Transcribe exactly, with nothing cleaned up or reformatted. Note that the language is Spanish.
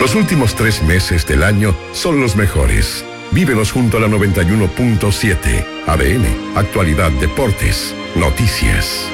Los últimos tres meses del año son los mejores. Vívelos junto a la noventa y uno punto siete. A D N, actualidad, deportes, noticias.